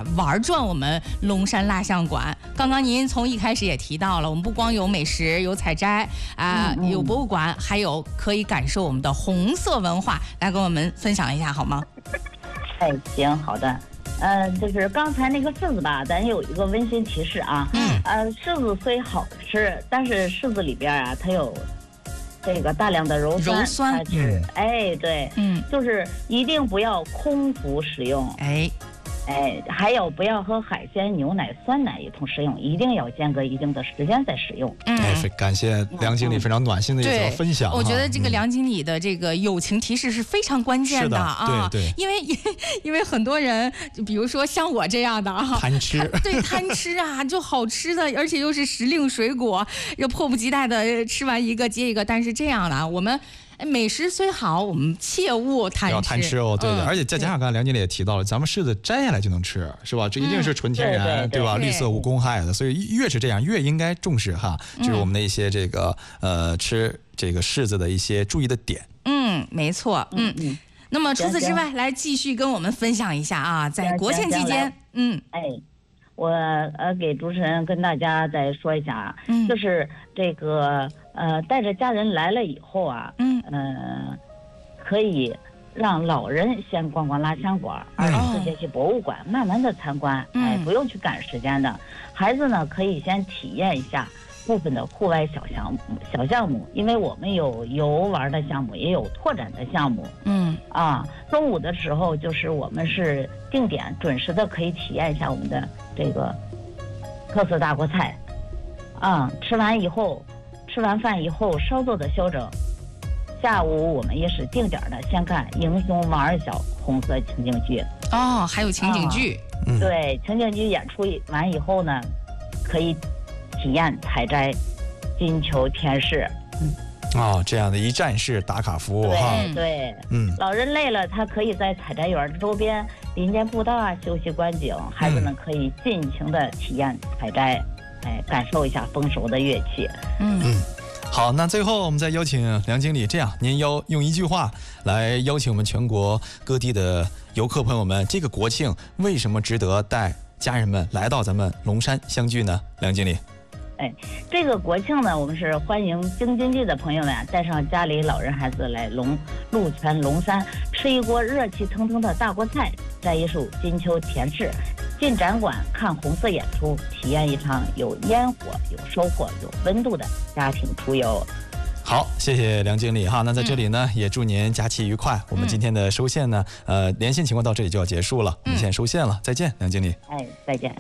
玩转我们龙山蜡像馆。刚刚您从一开始也提到了，我们不光有美食，有采摘有博物馆，还有可以感受我们的红色文化，来跟我们分享一下好吗？ 行，好的。就是刚才那个柿子吧，咱有一个温馨提示啊。柿子虽好吃，但是柿子里边啊，它有这个大量的鞣酸。对，就是一定不要空腹使用。还有不要和海鲜、牛奶、酸奶一同食用，一定要间隔一定的时间再使用。 感谢梁经理非常暖心的一则分享。 我觉得这个梁经理的这个友情提示是非常关键的啊。 对， 因为很多人，比如说像我这样的啊， 贪吃啊，就好吃的，而且又是时令水果，又迫不及待的吃完一个接一个。但是这样的我们。美食虽好，我们切勿贪吃。 要贪吃哦，对的。而且再加上刚才梁经理也提到了，咱们柿子摘下来就能吃，是吧？这一定是纯天然，对吧？绿色无公害的，所以越是这样，越应该重视哈，就是我们的一些这个吃这个柿子的一些注意的点。 没错。那么除此之外，来继续跟我们分享一下啊，在国庆期间， 我给主持人跟大家再说一下，就是这个带着家人来了以后啊，可以让老人先逛逛蜡像馆，24节气博物馆，慢慢的参观，不用去赶时间的。孩子呢可以先体验一下部分的户外小项目，因为我们有游玩的项目，也有拓展的项目。中午的时候就是我们是定点准时的可以体验一下我们的这个特色大锅菜。吃完饭以后稍作的休整，下午我们也是定点的先看英雄王二小红色情景剧。 还有情景剧。 对，情景剧演出完以后呢，可以体验采摘金球天使。 这样的一站式打卡服务对，老人累了，他可以在采摘园周边林间步道休息观景，孩子们可以尽情的体验采摘，感受一下丰收的乐器。 好，那最后我们再邀请梁经理，这样您用一句话来邀请我们全国各地的游客朋友们，这个国庆为什么值得带家人们来到咱们龙山相聚呢？梁经理。 这个国庆呢，我们是欢迎京津冀的朋友们带上家里老人孩子来鹿泉龙山吃一锅热气腾腾的大锅菜，摘一束金秋甜柿，进展馆看红色演出，体验一场有烟火、有收获、有温度的家庭出游。 好，谢谢梁经理哈。那在这里呢，也祝您假期愉快。我们今天的收线呢，连线情况到这里就要结束了，我们先收线了，再见，梁经理。 再见。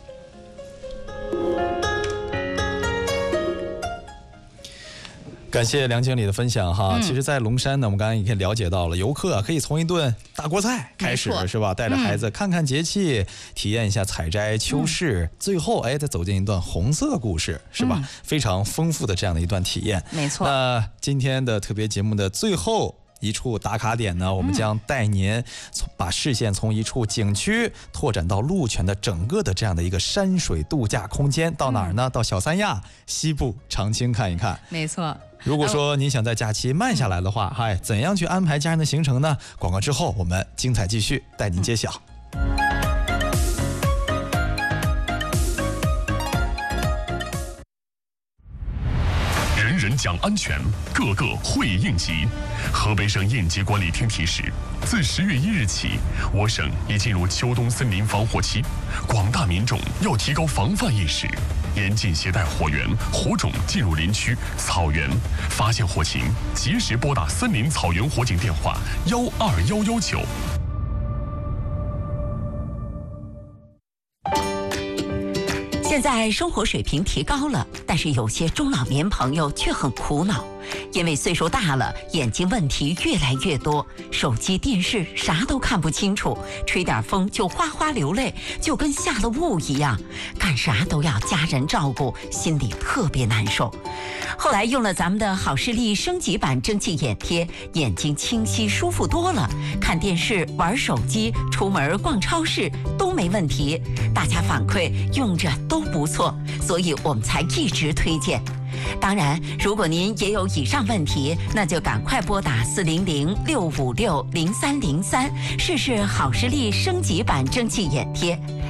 感谢梁经理的分享哈。其实在龙山呢，我们刚才也可以了解到了，游客可以从一顿大锅菜开始，是吧？带着孩子看看节气，体验一下采摘秋柿，最后再走进一段红色故事，是吧？非常丰富的这样的一段体验。 没错。 那今天的特别节目的最后一处打卡点呢，我们将带您把视线从一处景区拓展到鹿泉的整个的这样的一个山水度假空间，到哪儿呢？到小三亚、西部、长青看一看。 没错。 如果说您想在假期慢下来的话，怎样去安排家人的行程呢？广告之后我们精彩继续，带您揭晓。 人人讲安全，个个会应急。河北省应急管理厅提示，自10月1日起，我省已进入秋冬森林防火期，广大民众要提高防范意识，严禁携带火源、火种进入林区、草原。发现火情，及时拨打森林草原火警电话12119。 现在生活水平提高了，但是有些中老年朋友却很苦恼，因为岁数大了，眼睛问题越来越多，手机、电视啥都看不清楚，吹点风就哗哗流泪，就跟下了雾一样，干啥都要家人照顾，心里特别难受。后来用了咱们的好视力升级版蒸汽眼贴，眼睛清晰舒服多了，看电视、玩手机、出门逛超市都没问题，大家反馈用着都不错，所以我们才一直推荐。当然，如果您也有以上问题，那就赶快拨打400-656-0303，试试好视力升级版蒸汽眼贴。